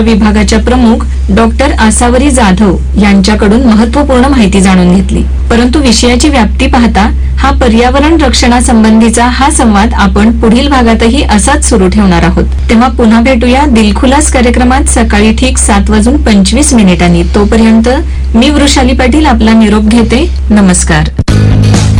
विभागाच्या प्रमुख डॉक्टर आसावरी जाधव यांच्याकडून महत्त्वपूर्ण माहिती जाणून घेतली। परंतु विषयाची व्याप्ती पाहता हा पर्यावरण रक्षणासंबंधीचा हा संवाद आपण पुढील भागातही असाच सुरू ठेवणार आहोत। तेव्हा पुन्हा भेटूया दिलखुलास कार्यक्रमात सकाळी ठीक 7:25 तोपर्यंत मी वृषाली पाटील आपला निरोप घेते। नमस्कार।